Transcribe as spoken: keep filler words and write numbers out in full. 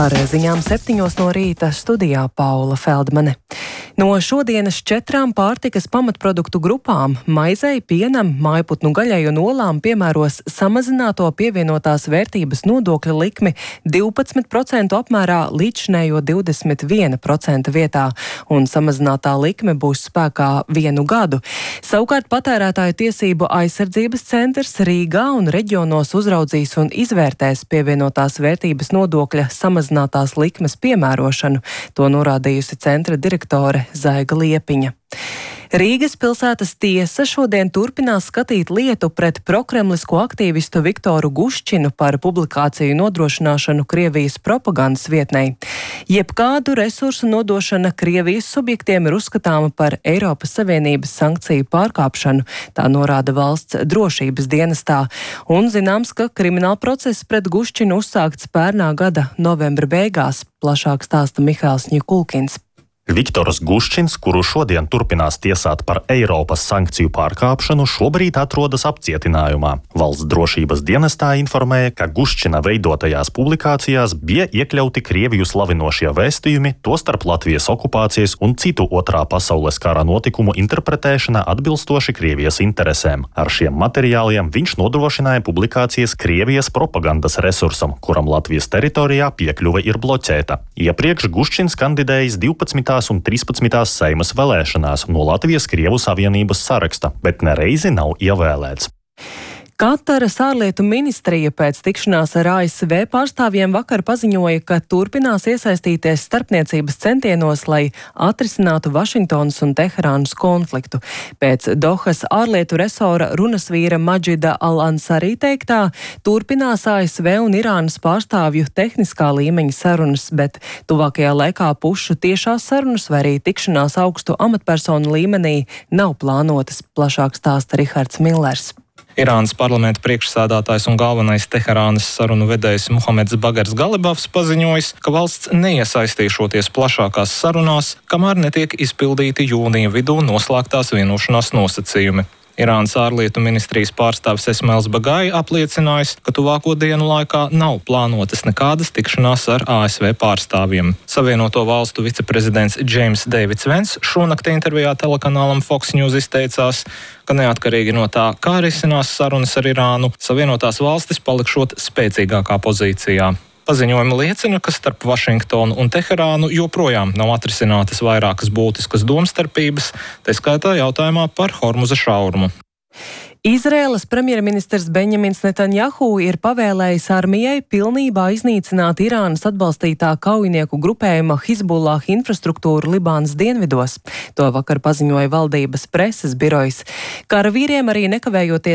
Ar ziņām septiņos no rīta studijā Paula Feldmane. No šodienas četrām pārtikas pamatproduktu grupām – maizei, pienam, mājputnu gaļai un olām piemēros samazināto pievienotās vērtības nodokļa likmi divpadsmit procentu apmērā līdzšinējo divdesmit viena procenta vietā, un samazinātā likme būs spēkā vienu gadu. Savukārt patērētāju tiesību aizsardzības centrs Rīgā un reģionos uzraudzīs un izvērtēs pievienotās vērtības nodokļa samazinātās likmes piemērošanu, to norādījusi centra direktore Zaiga Liepiņa. Rīgas pilsētas tiesa šodien turpinās skatīt lietu pret prokremlisko aktīvistu Viktoru Guščinu par publikāciju nodrošināšanu Krievijas propagandas vietnei. Jebkādu resursu nodošana Krievijas subjektiem ir uzskatāma par Eiropas Savienības sankciju pārkāpšanu, tā norāda valsts drošības dienestā. Un zināms, ka krimināla process pret Guščinu uzsākts pērnā gada novembra beigās, plašāk stāsta Mihails Ņikulkins. Viktors Guščins, kuru šodien turpinās tiesāt par Eiropas sankciju pārkāpšanu, šobrīd atrodas apcietinājumā. Valsts drošības dienestā informēja, ka Guščina veidotajās publikācijās bija iekļauti Krieviju slavinošie vēstījumi, tostarp Latvijas okupācijas un citu otrā pasaules kara notikumu interpretēšana atbilstoši Krievijas interesēm. Ar šiem materiāliem viņš nodrošināja publikācijas Krievijas propagandas resursam, kuram Latvijas teritorijā piekļuve ir bloķēta. Iepriekš Guščins kandidējis divpadsmitās un trīspadsmitās Seimas vēlēšanās no Latvijas Krievu Savienības saraksta, bet nereizi nav ievēlēts. Kataras ārlietu ministrija pēc tikšanās ar A S V pārstāvjiem vakar paziņoja, ka turpinās iesaistīties starpniecības centienos, lai atrisinātu Vašingtonas un Teherānas konfliktu. Pēc Dohas ārlietu resora runasvīra Maģida Al-Ansari teiktā, turpinās A S V un Irānas pārstāvju tehniskā līmeņa sarunas, bet tuvākajā laikā pušu tiešās sarunas vai arī tikšanās augstu amatpersonu līmenī nav plānotas, plašāk stāsta Rihards Millers. Irānas parlamenta priekšsēdētājs un galvenais Teherānas sarunu vedējs Muhameds Bagars Galibafs paziņojis, ka valsts neiesaistīšoties plašākās sarunās, kamēr netiek izpildīti jūnija vidū noslēgtās vienošanās nosacījumi. Irānas ārlietu ministrijas pārstāvis Esmails Bagai apliecinājis, ka tuvāko dienu laikā nav plānotas nekādas tikšanās ar A S V pārstāvjiem. Savienoto valstu viceprezidents Džeims Deivids Vens šonakt intervijā telekanālam Fox News izteicās, ka neatkarīgi no tā, kā risinās sarunas ar Irānu, Savienotās valstis palikšot spēcīgākā pozīcijā. Paziņojumi liecina, ka starp Vašingtonu un Teherānu joprojām nav atrisinātas vairākas būtiskas domstarpības, tā skaitā jautājumā par Hormuza šaurumu. Izraēlas premjerministrs Benjamins Netanjahu ir pavēlējis armijai pilnībā iznīcināt Irānas atbalstītā kaujinieku grupējuma Hizbullah infrastruktūru Libānas dienvidos. To vakar paziņoja valdības preses birojs. Karavīriem arī nekavējoties